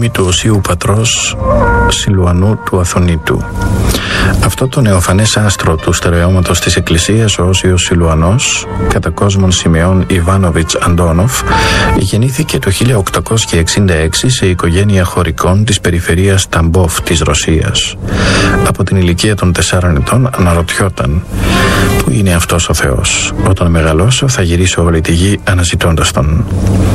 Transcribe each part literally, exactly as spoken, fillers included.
μνήμη του Οσίου Πατρός Σιλουανού του Αθωνίτου. Αυτό το νεοφανές άστρο του στερεώματος της Εκκλησίας, ο Όσιος Σιλουανός, κατά κόσμον Σιμεών Ιβάνοβιτς Αντόνοφ, γεννήθηκε το χίλια οκτακόσια εξήντα έξι σε οικογένεια χωρικών της περιφερείας Ταμπόφ της Ρωσίας. Από την ηλικία των τεσσάρων ετών αναρωτιόταν «Πού είναι αυτός ο Θεός? Όταν μεγαλώσω θα γυρίσω όλη τη γη αναζητώντας τον».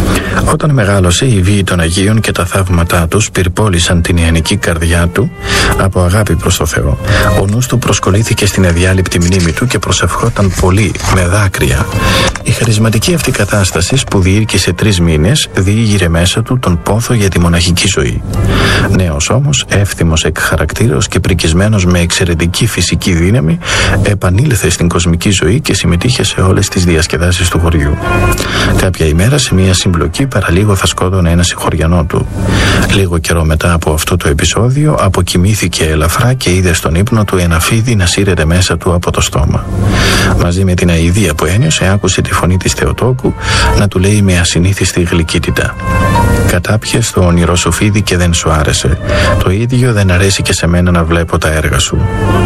Όταν μεγάλωσε, οι βίοι των Αγίων και τα θαύματά τους πυρπόλησαν την ιανική καρδιά του από αγάπη προς το Θεό. Ο νους του προσκολήθηκε στην αδιάλειπτη μνήμη του και προσευχόταν πολύ, με δάκρυα. Η χαρισματική αυτή κατάσταση, που διήρκησε τρεις μήνες, διήγηρε μέσα του τον πόθο για τη μοναχική ζωή. Νέος όμως, εύθυμος εκ χαρακτήρος και πρικισμένος με εξαιρετική φυσική δύναμη, επανήλθε στην κοσμική ζωή και συμμετείχε σε όλες τις διασκεδάσεις του χωριού. Κάποια ημέρα, σε μια συμπλοκή, παραλίγο θα σκότωνε ένα συγχωριανό του. Λίγο καιρό μετά από αυτό το επεισόδιο, αποκοιμήθηκε ελαφρά και είδε στον ύπνο του ένα φίδι να σύρεται μέσα του από το στόμα. Μαζί με την αηδία που ένιωσε, άκουσε τη φωνή της Θεοτόκου να του λέει με ασυνήθιστη γλυκύτητα: «Κατάπιες το όνειρό σου, φίδι, και δεν σου άρεσε. Το ίδιο δεν αρέσει και σε μένα να βλέπω τα έργα σου».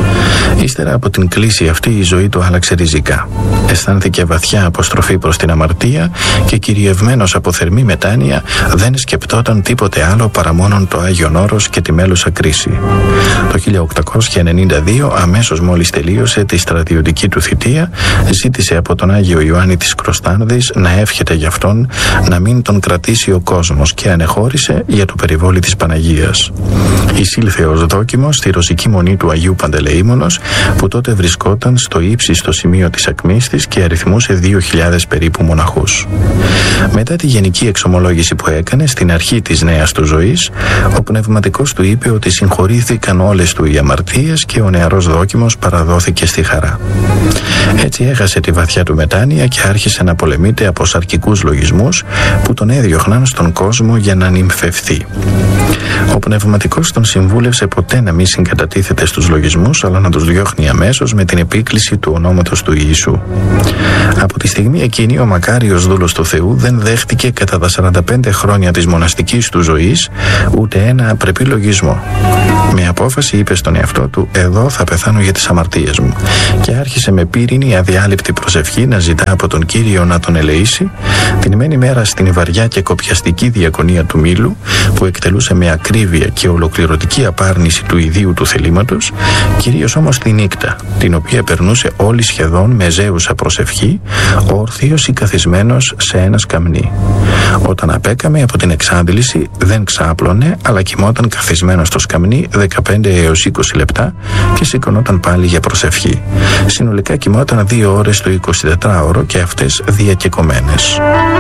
Ύστερα από την κλίση αυτή, η ζωή του άλλαξε ριζικά. Αισθάνθηκε βαθιά αποστροφή προς την αμαρτία και, κυριευμένος από θερμή μετάνοια, δεν σκεπτόταν τίποτε άλλο παρά μόνον το Άγιον Όρος και τη μέλουσα κρίση. Το χίλια οκτακόσια ενενήντα δύο, αμέσως μόλις τελείωσε τη στρατιωτική του θητεία, ζήτησε από τον Άγιο Ιωάννη της Κροστάνδης να εύχεται γι' αυτόν να μην τον κρατήσει ο κόσμος και ανεχώρησε για το περιβόλι της Παναγίας. Εισήλθε ως δόκιμος στη ρωσική μονή του Αγίου Παντελεήμονος, που τότε βρισκόταν στο ύψιστο σημείο της ακμής της και αριθμούσε δύο χιλιάδες περίπου μοναχούς. Μετά τη γενική εξομολόγηση που έκανε στην αρχή της νέας του ζωής, ο πνευματικός του είπε ότι συγχωρήθηκαν όλες του οι αμαρτίες και ο νεαρός δόκιμος παραδόθηκε στη χαρά. Έτσι έχασε τη βαθιά του μετάνοια και άρχισε να πολεμείται από σαρκικούς λογισμούς που τον έδιωχναν στον κόσμο για να νυμφευθεί. Ο πνευματικός τον συμβούλευσε ποτέ να μην συγκατατίθεται στους λογισμούς, αλλά να τους διώχνει αμέσως με την επίκληση του ονόματος του Ιησού. Από τη στιγμή εκείνη, ο μακάριος δούλος του Θεού δεν δέχτηκε κατά τα σαράντα πέντε χρόνια της μοναστικής του ζωής ούτε ένα απρεπή λογισμό. Με απόφαση είπε στον εαυτό του: «Εδώ θα πεθάνω για τις αμαρτίες μου», και άρχισε με πύρινη αδιάλειπτη προσευχή να ζητά από τον Κύριο να τον ελεήσει, την μένη μέρα στην βαριά και κοπιαστική διακονία του μήλου, που εκτελούσε με ακρίβεια και ολοκληρωτική απάρνηση του ιδίου του θελήματος, κυρίως όμως τη νύχτα, την οποία περνούσε όλη σχεδόν με ζέουσα προσευχή, όρθιος ή καθισμένος σε ένα σκαμνί. Όταν απέκαμε από την εξάντληση, δεν ξάπλωνε, αλλά κοιμόταν καθισμένος στο σκαμνί δεκαπέντε έως είκοσι λεπτά και σηκωνόταν πάλι για προσευχή. Συνολικά κοιμόταν δύο ώρες το εικοσιτετράωρο, και αυτές διακεκομένες.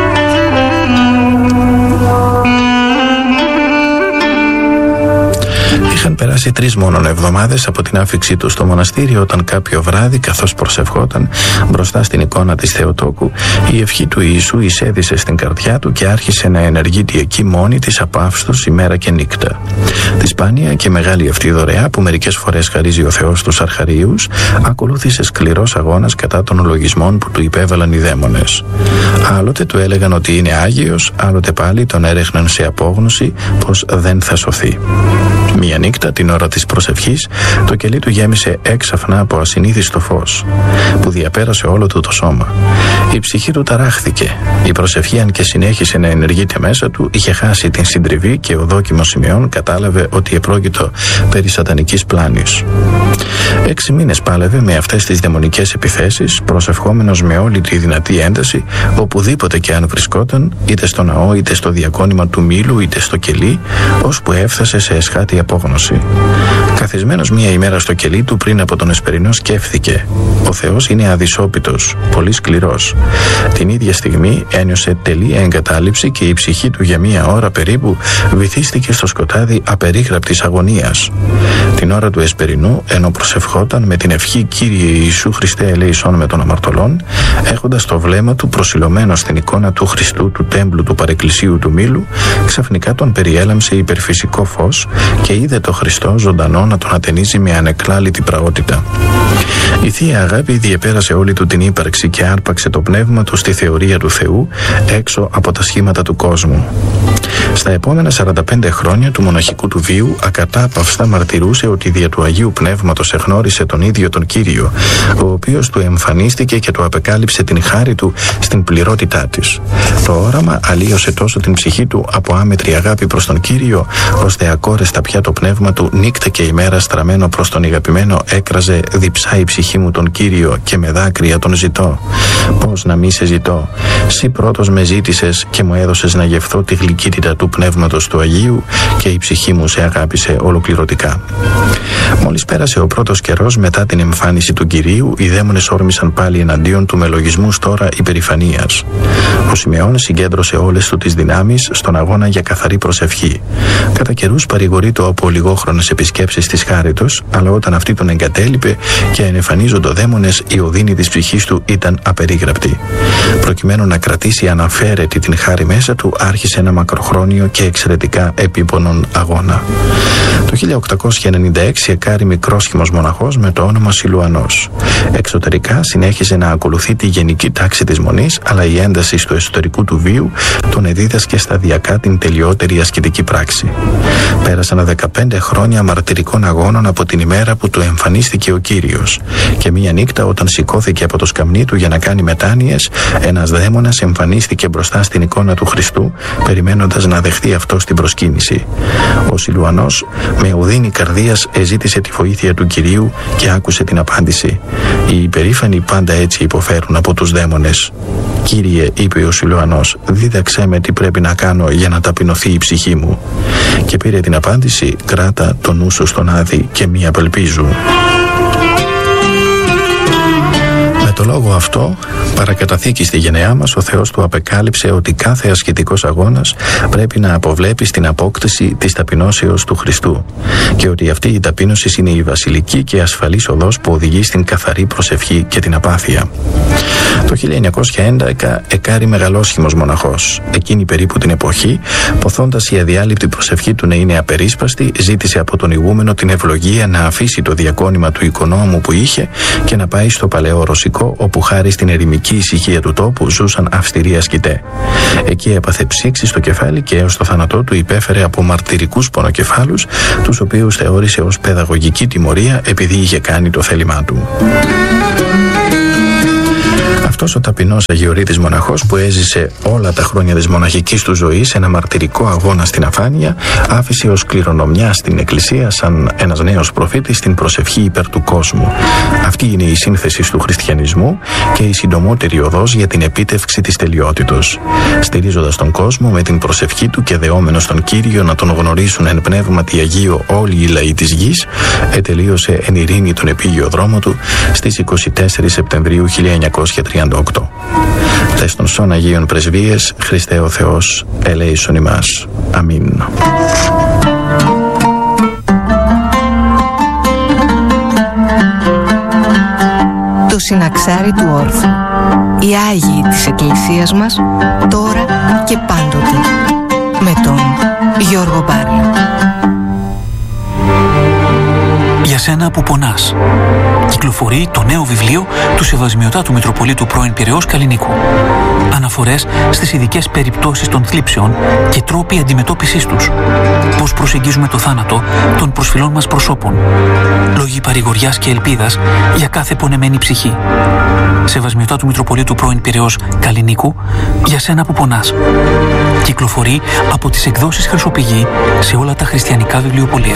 Είχαν περάσει τρεις μόνον εβδομάδες από την άφηξή του στο μοναστήριο, όταν κάποιο βράδυ, καθώς προσευχόταν μπροστά στην εικόνα της Θεοτόκου, η ευχή του Ιησού εισέδησε στην καρδιά του και άρχισε να ενεργείται εκεί μόνη της απαύστος ημέρα και νύχτα. Τη σπάνια και μεγάλη αυτή δωρεά που μερικές φορές χαρίζει ο Θεός στους αρχαρίους, ακολούθησε σκληρός αγώνας κατά των λογισμών που του υπέβαλαν οι δαίμονες. Άλλοτε του έλεγαν ότι είναι Άγιος, άλλοτε πάλι τον έρεχναν σε απόγνωση πως δεν θα σωθεί. Μία νύχτα, την ώρα της προσευχής, το κελί του γέμισε έξαφνα από ασυνήθιστο φως, που διαπέρασε όλο του το σώμα. Η ψυχή του ταράχθηκε. Η προσευχή, αν και συνέχισε να ενεργείται μέσα του, είχε χάσει την συντριβή και ο δόκιμος Σιμεών κατάλαβε ότι επρόκειτο περί σατανικής πλάνης. Έξι μήνες πάλευε με αυτές τις δαιμονικές επιθέσεις, προσευχόμενος με όλη τη δυνατή ένταση, οπουδήποτε και αν βρισκόταν, είτε στο ναό, είτε στο διακόνημα του μήλου, είτε στο κελί, ώσπου έφτασε σε εσχάτη απόγνωση. Καθισμένος μία ημέρα στο κελί του πριν από τον εσπερινό, σκέφθηκε: «Ο Θεός είναι αδυσόπιτος, πολύ σκληρός». Την ίδια στιγμή ένιωσε τελή εγκατάλειψη και η ψυχή του για μία ώρα περίπου βυθίστηκε στο σκοτάδι απερίγραπτης αγωνίας. Την ώρα του εσπερινού, ενώ προσευχόταν με την ευχή «Κύριε Ιησού Χριστέ, ελέησόν με των αμαρτωλών», έχοντας το βλέμμα του προσιλωμένο στην εικόνα του Χριστού του τέμπλου του παρεκκλησίου του Μήλου, ξαφνικά τον περιέλαμψε υπερφυσικό φως και είδε το Χριστό Χριστό ζωντανό να τον ατενίζει με ανεκλάλητη πραότητα. Η Θεία Αγάπη διεπέρασε όλη του την ύπαρξη και άρπαξε το πνεύμα του στη θεωρία του Θεού έξω από τα σχήματα του κόσμου. Στα επόμενα σαράντα πέντε χρόνια του μοναχικού του βίου ακατάπαυστα μαρτυρούσε ότι δια του Αγίου Πνεύματος εγνώρισε τον ίδιο τον Κύριο, ο οποίος του εμφανίστηκε και του απεκάλυψε την χάρη του στην πληρότητά της. Το όραμα αλλίωσε τόσο την ψυχή του από άμετρη αγάπη προς τον Κύριο, ώστε ακόρεστα πια το πνεύμα του νύχτα και ημέρα στραμμένο προς τον αγαπημένο έκραζε διψά η ψυχή μου τον Κύριο και με δάκρυα τον ζητώ. Πώς να μη σε ζητώ, σύ πρώτος με ζήτησες και μου έδωσες να γευθώ τη γλυκύτητα του πνεύματος του Αγίου και η ψυχή μου σε αγάπησε ολοκληρωτικά. Μόλις πέρασε ο πρώτος καιρός μετά την εμφάνιση του Κυρίου, οι δαίμονες όρμησαν πάλι εναντίον του με λογισμούς τώρα υπερηφανίας. Ο Σιμεών συγκέντρωσε όλες του τις δυνάμεις στον αγώνα για καθαρή προσευχή. Κατά καιρούς παρηγορείτο από λιγόχρονες επισκέψεις της χάριτος, αλλά όταν αυτή τον εγκατέλειπε και ενεφανίζοντο δαίμονες, η οδύνη της ψυχής του ήταν απερίγραπτη. Προκειμένου να κρατήσει αναφέρετη την χάρη μέσα του, άρχισε ένα μακροχρόνιο και εξαιρετικά επίπονον αγώνα. Το χίλια οκτακόσια ενενήντα έξι εκάρη μικρόσχημος μοναχός με το όνομα Σιλουανός. Εξωτερικά συνέχιζε να ακολουθεί τη γενική τάξη της μονής, αλλά η ένταση στο εσωτερικού του βίου τον εδίδασκε σταδιακά την τελειότερη ασκητική πράξη. Πέρασαν δεκαπέντε χρόνια μαρτυρικών αγώνων από την ημέρα που του εμφανίστηκε ο Κύριος, και μία νύχτα όταν σηκώθηκε από το σκαμνί του για να κάνει μετάνοιες, ένας δαίμονας εμφανίστηκε μπροστά στην εικόνα του Χριστού, περιμένοντας να δεχτεί αυτό την προσκύνηση. Ο Σιλουανός με οδύνη καρδίας εζήτησε τη βοήθεια του Κυρίου και άκουσε την απάντηση. Οι υπερήφανοι πάντα έτσι υποφέρουν από τους δαίμονες. «Κύριε», είπε ο Σιλουανός, «δίδαξέ με τι πρέπει να κάνω για να ταπεινωθεί η ψυχή μου». Και πήρε την απάντηση: «Κράτα το νου σου στον άδει και μη απελπίζου». Με το λόγο αυτό, παρακαταθήκη στη γενεά μας, ο Θεός του απεκάλυψε ότι κάθε ασκητικός αγώνας πρέπει να αποβλέπει στην απόκτηση της ταπεινώσεως του Χριστού και ότι αυτή η ταπείνωση είναι η βασιλική και ασφαλής οδός που οδηγεί στην καθαρή προσευχή και την απάθεια. Το χίλια εννιακόσια έντεκα εκάρη μεγαλόσχημος μοναχός. Εκείνη περίπου την εποχή, ποθώντας η αδιάλειπτη προσευχή του να είναι απερίσπαστη, ζήτησε από τον ηγούμενο την ευλογία να αφήσει το διακόνημα του οικονόμου που είχε και να πάει στο παλαιό Ρωσικό, όπου χάρη στην ερημική ησυχία του τόπου ζούσαν αυστηροί ασκητέ. Εκεί έπαθε ψήξη στο κεφάλι και έως το θάνατό του υπέφερε από μαρτυρικούς πονοκεφάλους, τους οποίους θεώρησε ως παιδαγωγική τιμωρία επειδή είχε κάνει το θέλημά του. Αυτός ο ταπεινός αγιορείτης μοναχός, που έζησε όλα τα χρόνια της μοναχικής του ζωής ένα μαρτυρικό αγώνα στην αφάνεια, άφησε ως κληρονομιά στην Εκκλησία σαν ένας νέος προφήτης την προσευχή υπέρ του κόσμου. Αυτή είναι η σύνθεση του χριστιανισμού και η συντομότερη οδός για την επίτευξη της τελειότητος. Στηρίζοντας τον κόσμο με την προσευχή του και δεόμενος τον Κύριο να τον γνωρίσουν εν πνεύματι Αγίο όλοι οι λαοί της γης, ετελείωσε εν ειρήνη τον επίγειο δρόμο του στις είκοσι τέσσερις Σεπτεμβρίου χίλια εννιακόσια τριάντα οκτώ. Τες των σών Αγίων Πρεσβείες, Χριστέ ο Θεός, ελέησον ημάς. Αμήν. Το συναξάρι του όρθου. Οι Άγιοι της Εκκλησίας μας, τώρα και πάντοτε. Με τον Γιώργο Μπάρλα. Για σένα που πονάς. Κυκλοφορεί το νέο βιβλίο του Σεβασμιωτάτου Μητροπολίτου πρώην Πειραιώς Καλλινίκου. Αναφορές στις ειδικές περιπτώσεις των θλίψεων και τρόποι αντιμετώπισης τους. Πώς προσεγγίζουμε το θάνατο των προσφυλών μας προσώπων. Λόγοι παρηγοριάς και ελπίδας για κάθε πονεμένη ψυχή. Σεβασμιωτάτου Μητροπολίτου πρώην Πειραιώς Καλλινίκου, για σένα που πονάς. Κυκλοφορεί από τις εκδόσεις Χρυσοπηγή σε όλα τα χριστιανικά βιβλιοπωλεία.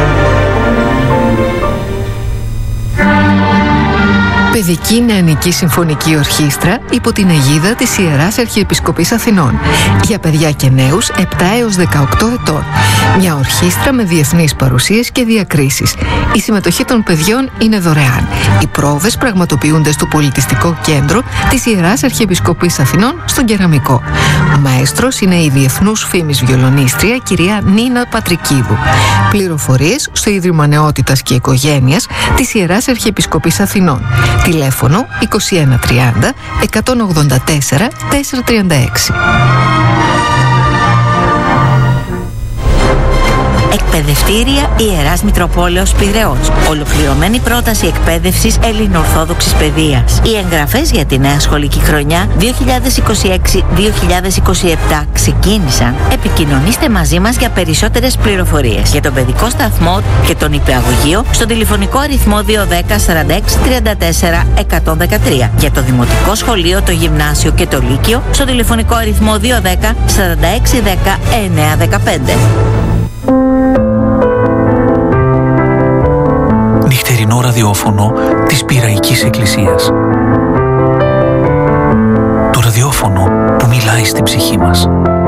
Παιδική Νεανική Συμφωνική Ορχήστρα υπό την αιγίδα της Ιεράς Αρχιεπισκοπής Αθηνών για παιδιά και νέους επτά έως δεκαοκτώ ετών. Μια ορχήστρα με διεθνείς παρουσίες και διακρίσεις. Η συμμετοχή των παιδιών είναι δωρεάν. Οι πρόβες πραγματοποιούνται στο Πολιτιστικό Κέντρο της Ιεράς Αρχιεπισκοπής Αθηνών στον Κεραμικό. Μαέστρος είναι η διεθνούς φήμης βιολονίστρια κυρία Νίνα Πατρικίδου. Πληροφορίες στο Ίδρυμα Νεότητας και Οικογένειας της Ιεράς Αρχιεπισκοπής Αθηνών. Τηλέφωνο είκοσι ένα τριάντα εκατόν ογδόντα τέσσερα τετρακόσια τριάντα έξι. Εκπαιδευτήρια Ιεράς Μητροπόλεως Πειραιώς. Ολοκληρωμένη πρόταση εκπαίδευσης ελληνοορθόδοξης παιδείας. Οι εγγραφές για τη νέα σχολική χρονιά δύο χιλιάδες είκοσι έξι δύο χιλιάδες είκοσι επτά ξεκίνησαν. Επικοινωνήστε μαζί μας για περισσότερες πληροφορίες για τον παιδικό σταθμό και τον υπηαγωγείο στον τηλεφωνικό αριθμό δύο ένα μηδέν σαράντα έξι τριάντα τέσσερα εκατόν δεκατρία. Για το δημοτικό σχολείο, το γυμνάσιο και το λύκειο στον τηλεφωνικό αριθμό δύο ένα μηδέν σαράντα έξι δέκα εννιά δεκαπέντε. Νυχτερινό ραδιόφωνο της Πειραϊκής Εκκλησίας. Το ραδιόφωνο που μιλάει στην ψυχή μας.